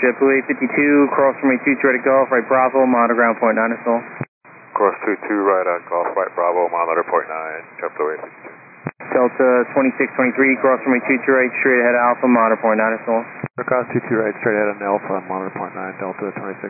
JetBlue 852, cross runway 22 right at Golf, right Bravo, monitor ground point 9 is all. Cross 22 right at Golf, right Bravo, monitor point 9, JetBlue 852. Delta 2623, cross runway 22 right, straight ahead Alpha, monitor point 9 is all. Cross 22 right, straight ahead on Alpha, monitor point 9, Delta 26.